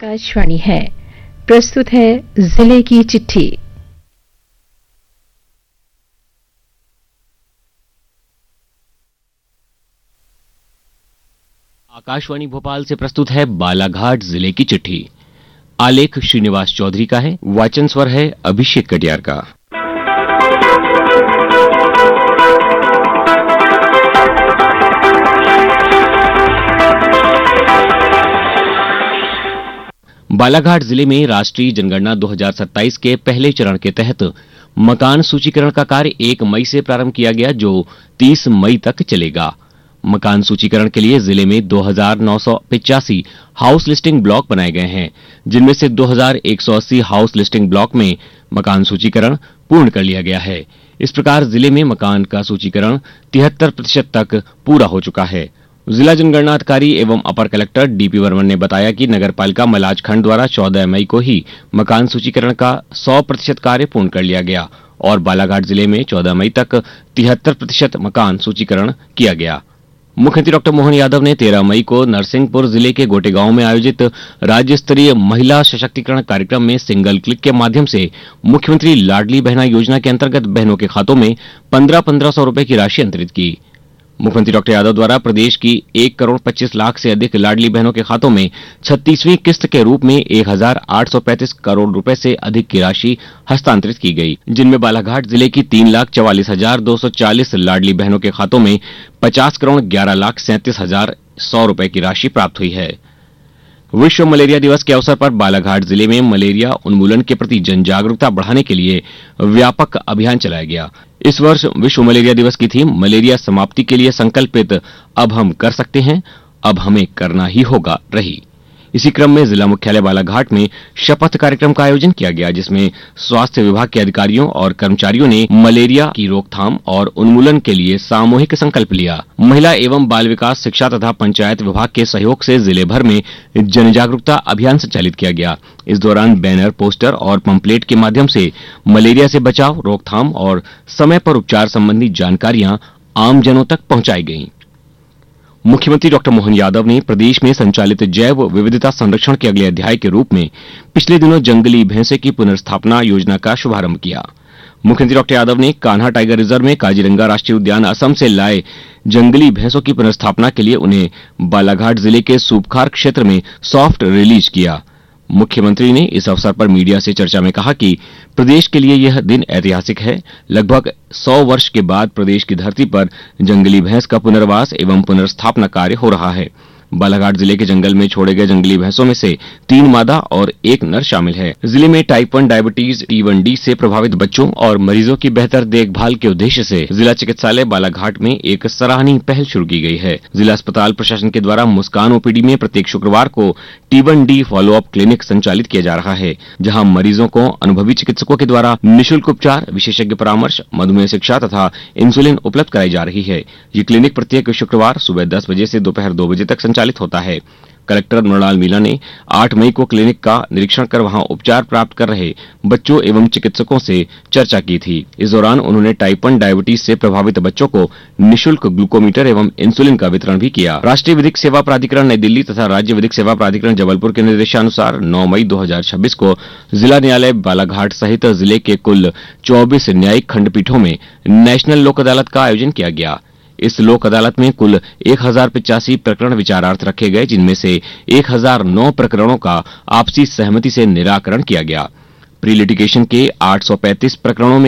आकाशवाणी है। प्रस्तुत है जिले की चिट्ठी। आकाशवाणी भोपाल से प्रस्तुत है बालाघाट जिले की चिट्ठी। आलेख श्रीनिवास चौधरी का है, वाचन स्वर है अभिषेक कटियार का। बालाघाट जिले में राष्ट्रीय जनगणना 2027 के पहले चरण के तहत मकान सूचीकरण का कार्य 1 मई से प्रारंभ किया गया, जो 30 मई तक चलेगा। मकान सूचीकरण के लिए जिले में 2985 हाउस लिस्टिंग ब्लॉक बनाए गए हैं, जिनमें से 2180 हाउस लिस्टिंग ब्लॉक में मकान सूचीकरण पूर्ण कर लिया गया है। इस प्रकार जिले में मकान का सूचीकरण 73% तक पूरा हो चुका है। जिला जनगणना अधिकारी एवं अपर कलेक्टर डीपी वर्मन ने बताया कि नगरपालिका मलाज खंड द्वारा 14 मई को ही मकान सूचीकरण का 100% कार्य पूर्ण कर लिया गया और बालाघाट जिले में 14 मई तक 73% मकान सूचीकरण किया गया। मुख्यमंत्री डॉक्टर मोहन यादव ने 13 मई को नरसिंहपुर जिले के गोटेगांव में आयोजित राज्य स्तरीय महिला सशक्तिकरण कार्यक्रम में सिंगल क्लिक के माध्यम से मुख्यमंत्री लाडली बहना योजना के अंतर्गत बहनों के खातों में 1500 रुपए की राशि अंतरित की। मुख्यमंत्री डॉक्टर यादव द्वारा प्रदेश की 1,25,00,000 से अधिक लाडली बहनों के खातों में 36वीं किस्त के रूप में 1,835 करोड़ रुपए से अधिक की राशि हस्तांतरित की गई, जिनमें बालाघाट जिले की 3,44,240 लाडली बहनों के खातों में 50,11,37,100 रुपए की राशि प्राप्त हुई है। विश्व मलेरिया दिवस के अवसर पर बालाघाट जिले में मलेरिया उन्मूलन के प्रति जन जागरूकता बढ़ाने के लिए व्यापक अभियान चलाया गया। इस वर्ष विश्व मलेरिया दिवस की थीम मलेरिया समाप्ति के लिए संकल्पित अब हम कर सकते हैं, अब हमें करना ही होगा रही। इसी क्रम में जिला मुख्यालय बालाघाट में शपथ कार्यक्रम का आयोजन किया गया, जिसमें स्वास्थ्य विभाग के अधिकारियों और कर्मचारियों ने मलेरिया की रोकथाम और उन्मूलन के लिए सामूहिक संकल्प लिया। महिला एवं बाल विकास, शिक्षा तथा पंचायत विभाग के सहयोग से जिले भर में जन जागरूकता अभियान संचालित किया गया। इस दौरान बैनर, पोस्टर और पंपलेट के माध्यम से मलेरिया से बचाव, रोकथाम और समय पर उपचार संबंधी जानकारियां आमजनों तक पहुंचाई गईं। मुख्यमंत्री डॉक्टर मोहन यादव ने प्रदेश में संचालित जैव विविधता संरक्षण के अगले अध्याय के रूप में पिछले दिनों जंगली भैंसे की पुनर्स्थापना योजना का शुभारंभ किया। मुख्यमंत्री डॉक्टर यादव ने कान्हा टाइगर रिजर्व में काजीरंगा राष्ट्रीय उद्यान असम से लाए जंगली भैंसों की पुनर्स्थापना के लिए उन्हें बालाघाट जिले के सूपखार क्षेत्र में सॉफ्ट रिलीज किया। मुख्यमंत्री ने इस अवसर पर मीडिया से चर्चा में कहा कि प्रदेश के लिए यह दिन ऐतिहासिक है। लगभग 100 वर्ष के बाद प्रदेश की धरती पर जंगली भैंस का पुनर्वास एवं पुनर्स्थापना कार्य हो रहा है। बालाघाट जिले के जंगल में छोड़े गए जंगली भैंसों में से 3 मादा और 1 नर शामिल है। जिले में टाइप 1 डायबिटीज T1D से प्रभावित बच्चों और मरीजों की बेहतर देखभाल के उद्देश्य से जिला चिकित्सालय बालाघाट में एक सराहनीय पहल शुरू की गई है। जिला अस्पताल प्रशासन के द्वारा मुस्कान ओपीडी में प्रत्येक शुक्रवार को T1D फॉलोअप क्लिनिक संचालित किया जा रहा है, जहाँ मरीजों को अनुभवी चिकित्सकों के द्वारा निःशुल्क उपचार, विशेषज्ञ परामर्श, मधुमेह शिक्षा तथा इंसुलिन उपलब्ध कराई जा रही है। ये क्लिनिक प्रत्येक शुक्रवार सुबह 10 बजे से दोपहर 2 बजे तक संचालित होता है। कलेक्टर मृणाल मीणा ने 8 मई को क्लिनिक का निरीक्षण कर वहां उपचार प्राप्त कर रहे बच्चों एवं चिकित्सकों से चर्चा की थी। इस दौरान उन्होंने टाइप 1 डायबिटीज से प्रभावित बच्चों को निःशुल्क ग्लूकोमीटर एवं इंसुलिन का वितरण भी किया। राष्ट्रीय विधिक सेवा प्राधिकरण नई दिल्ली तथा राज्य विधिक सेवा प्राधिकरण जबलपुर के निर्देशानुसार 9 मई 2026 को जिला न्यायालय बालाघाट सहित जिले के कुल 24 न्यायिक खंडपीठों में नेशनल लोक अदालत का आयोजन किया गया। इस लोक अदालत में कुल 1085 प्रकरण विचारार्थ रखे गए, जिनमें से 1009 प्रकरणों का आपसी सहमति से निराकरण किया गया। प्री लिटिगेशन के 835 प्रकरणों में